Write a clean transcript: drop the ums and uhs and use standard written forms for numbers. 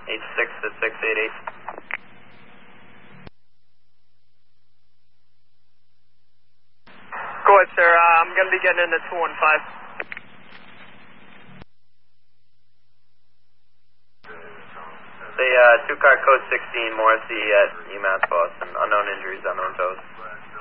H6 at 688. Go ahead, sir. I'm going to be getting into 215. Say, 2-car code 16, Morrissey at UMass Boston. Unknown injuries, unknown toes.